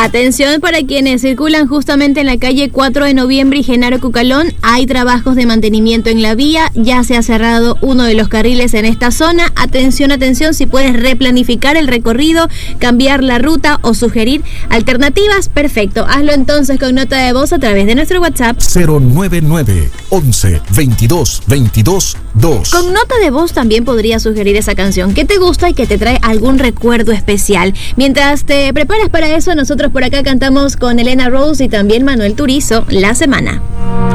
Atención para quienes circulan justamente en la calle 4 de noviembre y Genaro Cucalón. Hay trabajos de mantenimiento en la vía. Ya se ha cerrado uno de los carriles en esta zona. Atención, atención, si puedes replanificar el recorrido, cambiar la ruta o sugerir alternativas, perfecto. Hazlo entonces con nota de voz a través de nuestro WhatsApp 099 11 22 22 2. Con nota de voz también podrías sugerir esa canción que te gusta y que te trae algún recuerdo especial. Mientras te preparas para eso, nosotros por acá cantamos con Elena Rose y también Manuel Turizo, La Semana.